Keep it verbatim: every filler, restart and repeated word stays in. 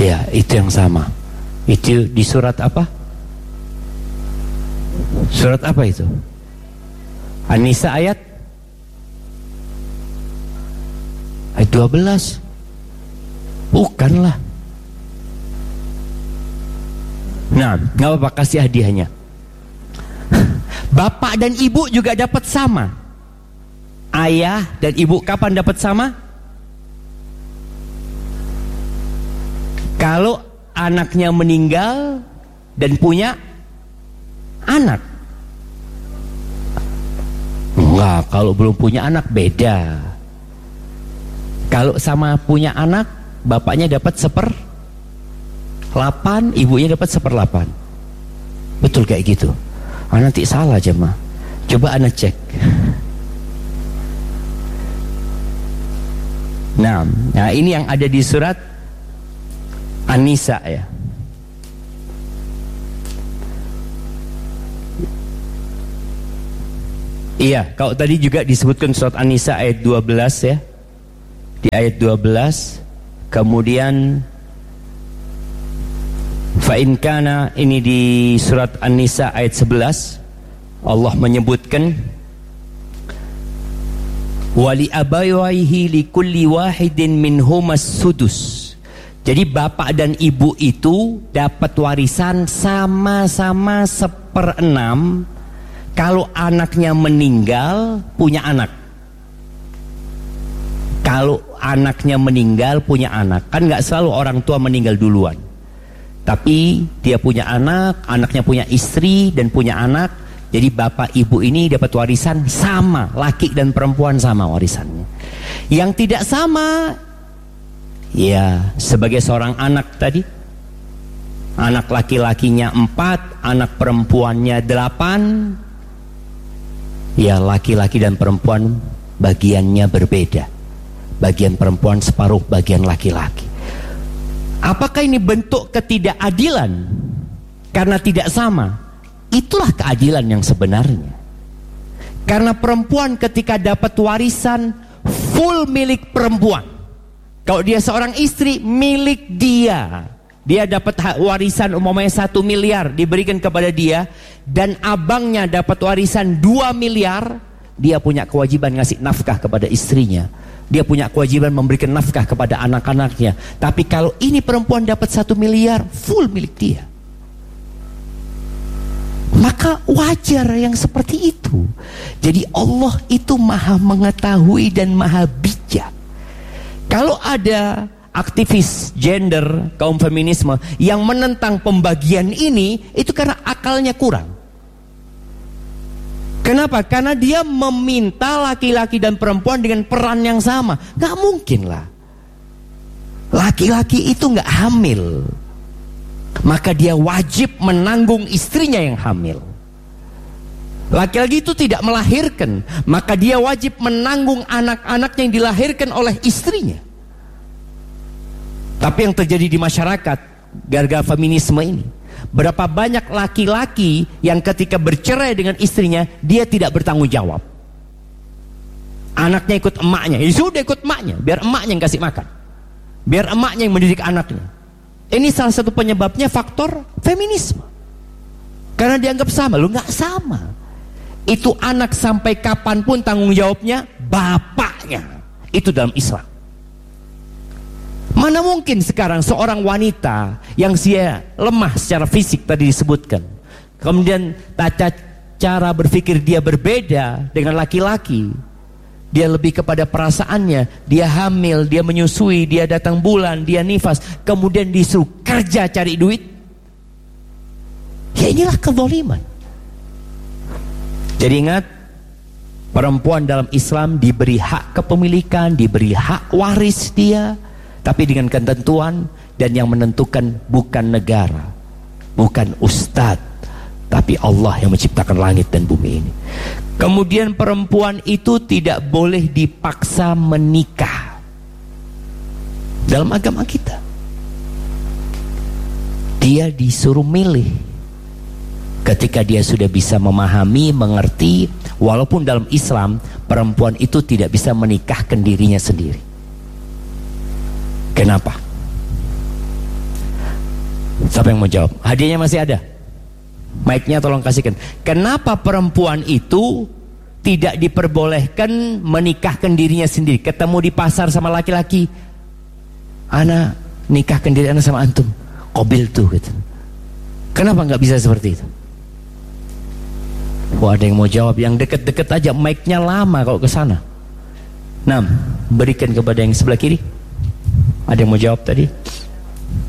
Ya, itu yang sama. Itu di surat apa? Surat apa itu? An-Nisa ayat ayat dua belas. Bukanlah. Nah, nggak apa-apa, kasih hadiahnya. Bapak dan ibu juga dapat sama. Ayah dan ibu kapan dapat sama? Kalau anaknya meninggal dan punya anak. Enggak, kalau belum punya anak beda. Kalau sama punya anak, bapaknya dapat seper delapan, ibunya dapat seperlapan. Betul kayak gitu. Ah, nanti salah jemaah. Coba anda cek. Nah, nah ini yang ada di surat An-Nisa ya. Iya, kalau tadi juga disebutkan surat An-Nisa ayat dua belas ya. Di ayat dua belas, kemudian fa in kana, ini di surat An-Nisa ayat sebelas, Allah menyebutkan wali abawaihi likulli wahidin minhumas sudus. Jadi bapak dan ibu itu dapat warisan sama-sama seperenam kalau anaknya meninggal punya anak. Kalau anaknya meninggal punya anak, kan nggak selalu orang tua meninggal duluan. Tapi dia punya anak, anaknya punya istri dan punya anak. Jadi bapak ibu ini dapat warisan sama, laki dan perempuan sama warisannya. Yang tidak sama, ya sebagai seorang anak tadi, anak laki-lakinya empat, anak perempuannya delapan. Ya laki-laki dan perempuan bagiannya berbeda. Bagian perempuan separuh, bagian laki-laki. Apakah ini bentuk ketidakadilan? Karena tidak sama. Itulah keadilan yang sebenarnya. Karena perempuan ketika dapat warisan full milik perempuan. Kalau dia seorang istri, milik dia. Dia dapat warisan umpamanya satu miliar diberikan kepada dia, dan abangnya dapat warisan dua miliar, dia punya kewajiban ngasih nafkah kepada istrinya. Dia punya kewajiban memberikan nafkah kepada anak-anaknya. Tapi kalau ini perempuan dapat satu miliar, full milik dia. Maka wajar yang seperti itu. Jadi Allah itu maha mengetahui dan maha bijak. Kalau ada aktivis gender, kaum feminisme yang menentang pembagian ini, itu karena akalnya kurang. Kenapa? Karena dia meminta laki-laki dan perempuan dengan peran yang sama. Gak mungkin lah. Laki-laki itu gak hamil, maka dia wajib menanggung istrinya yang hamil. Laki-laki itu tidak melahirkan, maka dia wajib menanggung anak-anak yang dilahirkan oleh istrinya. Tapi yang terjadi di masyarakat gara-gara feminisme ini, berapa banyak laki-laki yang ketika bercerai dengan istrinya, dia tidak bertanggung jawab. Anaknya ikut emaknya, ya sudah ikut emaknya, biar emaknya yang kasih makan, biar emaknya yang mendidik anaknya. Ini salah satu penyebabnya faktor feminisme. Karena dianggap sama. Lu gak sama. Itu anak sampai kapanpun tanggung jawabnya bapaknya. Itu dalam Islam. Mana mungkin sekarang seorang wanita yang dia lemah secara fisik tadi disebutkan, kemudian tata cara berpikir dia berbeda dengan laki-laki. Dia lebih kepada perasaannya, dia hamil, dia menyusui, dia datang bulan, dia nifas, kemudian disuruh kerja cari duit. Ya inilah kezaliman. Jadi ingat, perempuan dalam Islam diberi hak kepemilikan, diberi hak waris dia, tapi dengan ketentuan, dan yang menentukan bukan negara, bukan ustadz, tapi Allah yang menciptakan langit dan bumi ini. Kemudian perempuan itu tidak boleh dipaksa menikah dalam agama kita. Dia disuruh milih. Ketika dia sudah bisa memahami, mengerti, walaupun dalam Islam perempuan itu tidak bisa menikahkan dirinya sendiri. Kenapa? Siapa yang mau jawab? Hadiahnya masih ada. Mic-nya tolong kasihkan. Kenapa perempuan itu tidak diperbolehkan menikahkan dirinya sendiri? Ketemu di pasar sama laki-laki, ana nikahkan diri ana sama antum, kobil tuh gitu. Kenapa nggak bisa seperti itu? Wah, ada yang mau jawab. Yang deket-deket aja, mic-nya lama kalau ke sana. Nah, berikan kepada yang sebelah kiri. Ada yang mau jawab tadi?